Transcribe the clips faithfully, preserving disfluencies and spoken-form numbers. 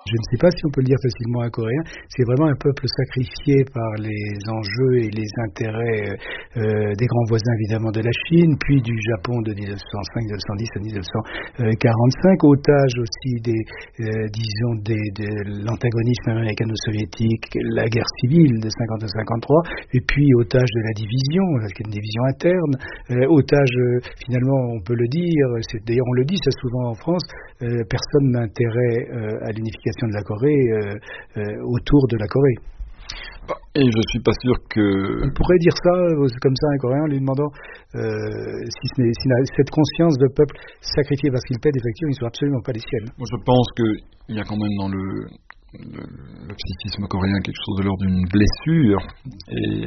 je ne sais pas si on peut le dire facilement à Coréen, c'est vraiment un peuple sacrifié par les enjeux et les intérêts euh, des grands voisins évidemment de la Chine, puis du Japon de dix-neuf cent cinq, dix-neuf cent dix à dix-neuf cent quarante-cinq, otage aussi des, euh, disons, des, de l'antagonisme américano-soviétique, la guerre civile de cinquante à cinquante-trois, et puis otage de la division, une division interne, euh, otage, euh, finalement, on peut le dire, c'est, d'ailleurs on le dit ça souvent en France, euh, personne n'a intérêt euh, à l'unification de la Corée euh, euh, autour de la Corée. Et je suis pas sûr que... On pourrait dire ça comme ça à un Coréen en lui demandant euh, si, ce n'est, si cette conscience de peuple sacrifié parce qu'il paie des factures, ils ne sont absolument pas les siennes. Moi je pense qu'il y a quand même dans le, le, le psychisme coréen quelque chose de l'ordre d'une blessure et,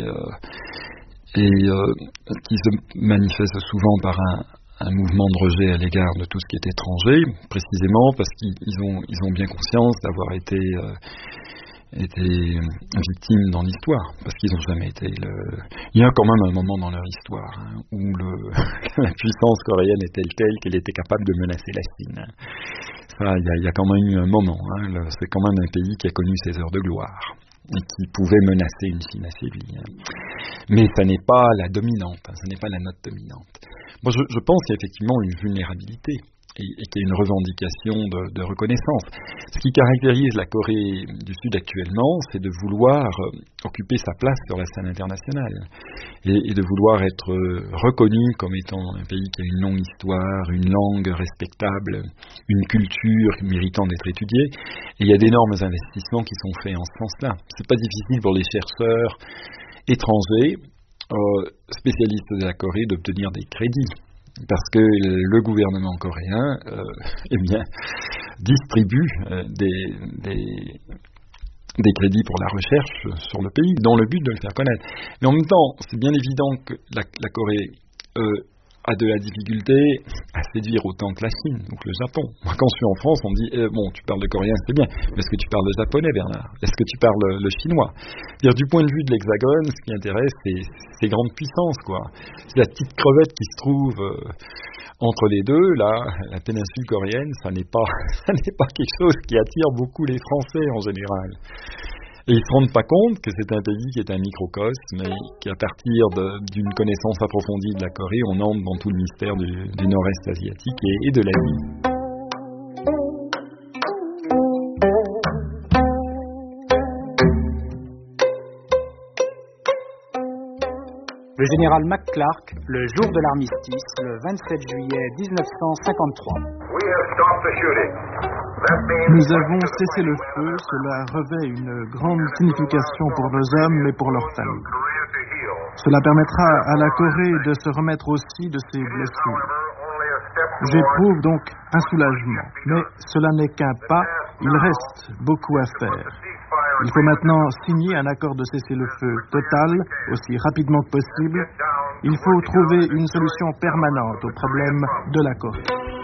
euh, et euh, qui se manifeste souvent par un, un mouvement de rejet à l'égard de tout ce qui est étranger, précisément parce qu'ils ont, ils ont bien conscience d'avoir été... Euh, étaient victimes dans l'histoire, parce qu'ils n'ont jamais été le... Il y a quand même un moment dans leur histoire hein, où le... la puissance coréenne était telle qu'elle était capable de menacer la Chine. Ça, il y a, il y a quand même eu un moment. Hein, le... C'est quand même un pays qui a connu ses heures de gloire et qui pouvait menacer une Chine affaiblie. Hein. Mais ça n'est pas la dominante, hein, ça n'est pas la note dominante. Moi, je, je pense qu'il y a effectivement une vulnérabilité. Et, et qui est une revendication de, de reconnaissance. Ce qui caractérise la Corée du Sud actuellement, c'est de vouloir euh, occuper sa place sur la scène internationale et, et de vouloir être euh, reconnu comme étant un pays qui a une longue histoire, une langue respectable, une culture méritant d'être étudiée. Et il y a d'énormes investissements qui sont faits en ce sens-là. C'est pas difficile pour les chercheurs étrangers, euh, spécialistes de la Corée, d'obtenir des crédits. Parce que le gouvernement coréen euh, eh bien, distribue euh, des, des, des crédits pour la recherche sur le pays, dans le but de le faire connaître. Mais en même temps, c'est bien évident que la, la Corée euh, a de la difficulté à séduire autant que la Chine, donc le Japon. Moi, quand je suis en France, on me dit eh, bon, tu parles de coréen, c'est bien, mais est-ce que tu parles le japonais, Bernard? Est-ce que tu parles le, le chinois? C'est-à-dire, du point de vue de l'Hexagone, ce qui intéresse, c'est ces grandes puissances, quoi. C'est la petite crevette qui se trouve euh, entre les deux, là, la péninsule coréenne, ça n'est pas, ça n'est pas quelque chose qui attire beaucoup les Français en général. Et ils ne se rendent pas compte que c'est un pays qui est un microcosme et qu'à partir de, d'une connaissance approfondie de la Corée, on entre dans tout le mystère du, du nord-est asiatique et, et de l'Asie. Le général McClark, le jour de l'armistice, le vingt-sept juillet dix-neuf cent cinquante-trois. Nous avons cessé le feu, cela revêt une grande signification pour nos hommes et pour leurs familles. Cela permettra à la Corée de se remettre aussi de ses blessures. J'éprouve donc un soulagement, mais cela n'est qu'un pas, il reste beaucoup à faire. Il faut maintenant signer un accord de cessez-le-feu total, aussi rapidement que possible. Il faut trouver une solution permanente au problème de la Corée.